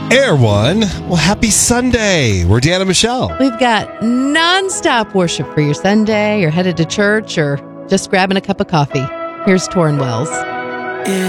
Air One. Well, happy Sunday. We're Dan and Michelle. We've got nonstop worship for your Sunday. You're headed to church or just grabbing a cup of coffee. Here's Torrin Wells.